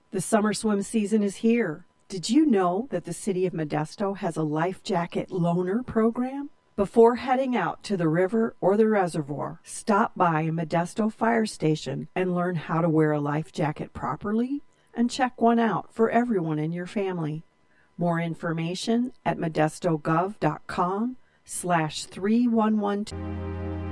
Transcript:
The summer swim season is here. Did you know that the City of Modesto has a life jacket loaner program? Before heading out to the river or the reservoir, stop by a Modesto fire station and learn how to wear a life jacket properly and check one out for everyone in your family. More information at modestogov.com/3112.